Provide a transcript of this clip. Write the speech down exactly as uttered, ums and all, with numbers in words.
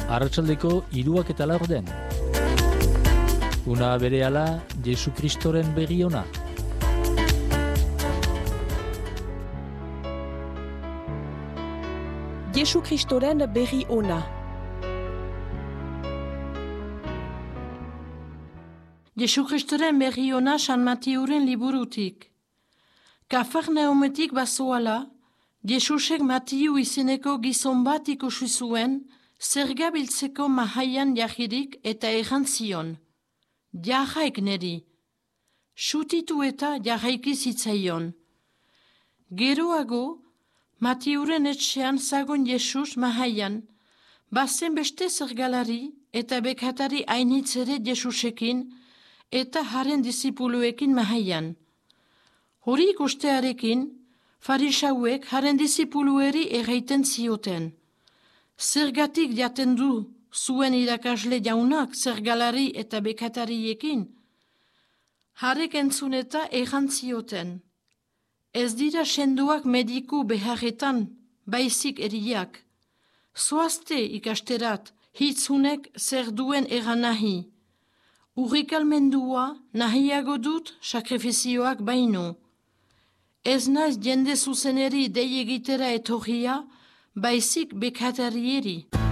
Arratsaldeko hiruak eta laurden. Una berehala Jesu Kristoren berri ona. Jesu Kristoren berri ona. Jesu Kristoren berri ona San Mateuren liburutik. Kafarnaumetik bazoala, Jesusek Mateu izeneko gizon bat ikusi zuen, zerga biltzeko mahaian jahirik eta errantzion. Jarraik neri. Sutitu eta jarraiki zitzaion. Geroago, Mateuren etxean zagon Jesus mahaian, bazen beste zergalari eta bekatari ainitzere Jesusekin eta haren disipuluekin mahaian. Hori ikustearekin, farisauek haren disipulueri erraiten zioten. Zergatik jaten du zuen irakasle jaunak zergalari eta bekatariekin? Harek entzun eta errantzioten. Ez dira senduak mediku beharretan, baizik eriak. Zoazte ikasterat, hitzunek zer duen eranahi. Urrikalmendua nahiago dut sakrifizioak baino. Ez naiz jende zuzeneri dei egitera etorria, baizik bekatarieri.